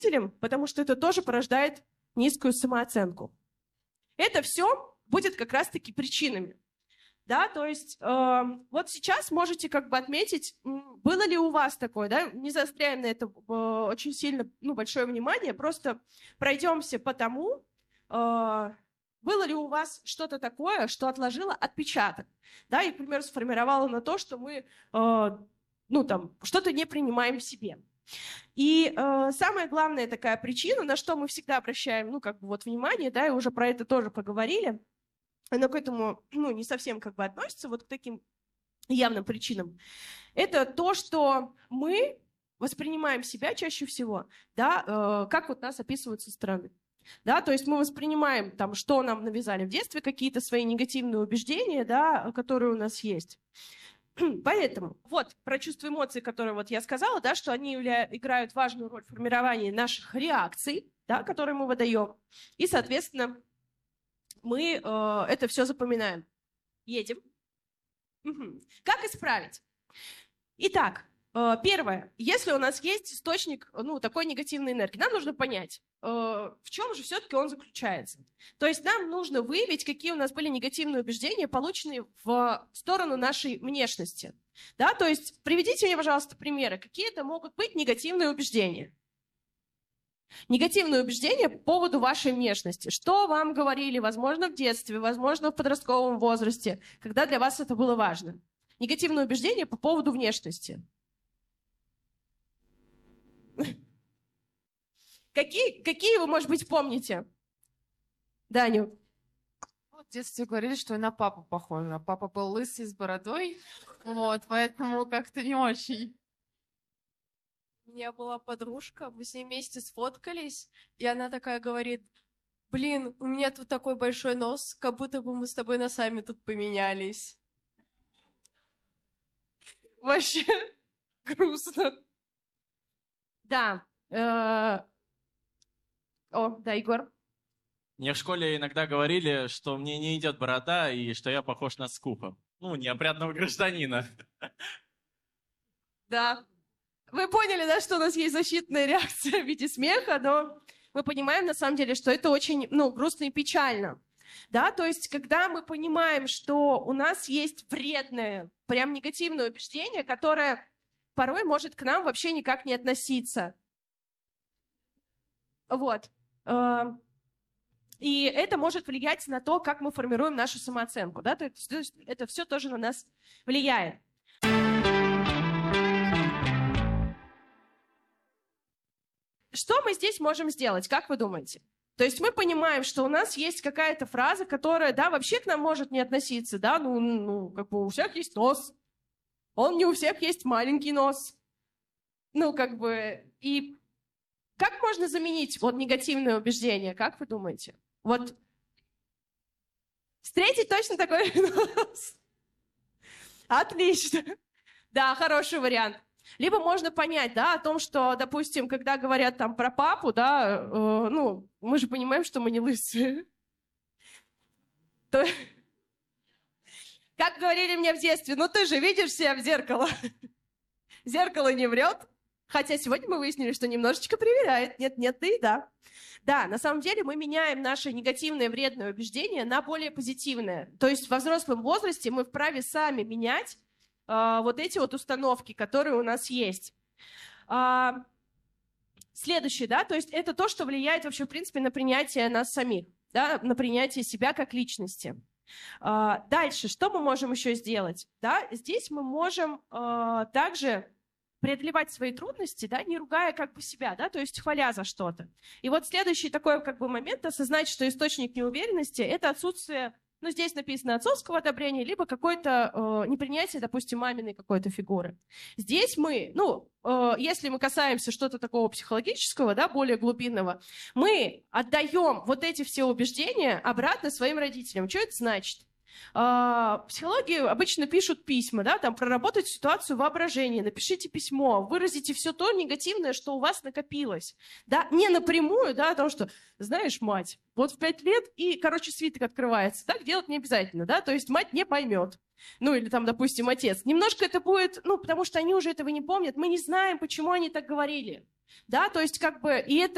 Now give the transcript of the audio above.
потому что это тоже порождает низкую самооценку. Это все будет как раз-таки причинами. Да, то есть вот сейчас можете как бы отметить, было ли у вас такое, да, не заостряем на это очень сильно, большое внимание, просто пройдемся по тому, было ли у вас что-то такое, что отложило отпечаток, да, и, к примеру, сформировало на то, что мы, что-то не принимаем в себе. И самая главная такая причина, на что мы всегда обращаем, внимание, да, и уже про это тоже поговорили, оно к этому, не совсем относится, вот к таким явным причинам, это то, что мы воспринимаем себя чаще всего, да, как вот нас описывают со стороны. Да, то есть мы воспринимаем, там, что нам навязали в детстве, какие-то свои негативные убеждения, да, которые у нас есть. Поэтому вот про чувства эмоций, которые вот я сказала, да, что они играют важную роль в формировании наших реакций, да, которые мы выдаем. И, соответственно, мы это все запоминаем. Едем. Как исправить? Итак, первое. Если у нас есть источник такой негативной энергии, нам нужно понять, в чем же все-таки он заключается. То есть нам нужно выявить, какие у нас были негативные убеждения, полученные в сторону нашей внешности. Да? То есть приведите мне, пожалуйста, примеры. Какие это могут быть негативные убеждения? Негативные убеждения по поводу вашей внешности. Что вам говорили, возможно, в детстве, возможно, в подростковом возрасте, когда для вас это было важно? Негативные убеждения по поводу внешности. Какие вы, может быть, помните? Даню? В детстве говорили, что я на папу похожа. Папа был лысый с бородой, поэтому как-то не очень. У меня была подружка, мы с ней вместе сфоткались, и она такая говорит: блин, у меня тут такой большой нос, как будто бы мы с тобой носами тут поменялись. Вообще грустно. Да. Да, Егор. Мне в школе иногда говорили, что мне не идет борода и что я похож на скуфа. Неопрятного гражданина. Да. Вы поняли, да, что у нас есть защитная реакция в виде смеха, но мы понимаем, на самом деле, что это очень, грустно и печально. Да, то есть, когда мы понимаем, что у нас есть вредное, прям негативное убеждение, которое порой может к нам вообще никак не относиться. Вот. И это может влиять на то, как мы формируем нашу самооценку. Да? То есть это все тоже на нас влияет. Что мы здесь можем сделать, как вы думаете? То есть мы понимаем, что у нас есть какая-то фраза, которая, да, вообще к нам может не относиться, да, у всех есть нос, он не у всех есть маленький нос, и как можно заменить негативное убеждение, как вы думаете? Встретить точно такой нос. Отлично. Да, хороший вариант. Либо можно понять, да, о том, что, допустим, когда говорят там про папу, да, мы же понимаем, что мы не лысые. Как говорили мне в детстве, ты же видишь себя в зеркало. Зеркало не врет. Хотя сегодня мы выяснили, что немножечко проверяет. Нет, да и да. Да, на самом деле мы меняем наши негативные вредные убеждения на более позитивные. То есть во взрослом возрасте мы вправе сами менять эти установки, которые у нас есть. Следующее, да, то есть это то, что влияет вообще, в принципе, на принятие нас самих, да, на принятие себя как личности. Дальше, что мы можем еще сделать? Да? Здесь мы можем также преодолевать свои трудности, да, не ругая себя, да, то есть хваля за что-то. И следующий такой момент — осознать, что источник неуверенности — это отсутствие, здесь написано отцовского одобрения, либо какое-то непринятие, допустим, маминой какой-то фигуры. Здесь мы, если мы касаемся что-то такого психологического, да, более глубинного, мы отдаем эти все убеждения обратно своим родителям. Что это значит? В психологии обычно пишут письма, да, там проработать ситуацию воображения, напишите письмо, выразите все то негативное, что у вас накопилось, да, не напрямую, да, о том, что, знаешь, мать, в 5 лет и, свиток открывается, так делать не обязательно, да, то есть мать не поймет, или там, допустим, отец, немножко это будет, потому что они уже этого не помнят, мы не знаем, почему они так говорили, да, то есть и это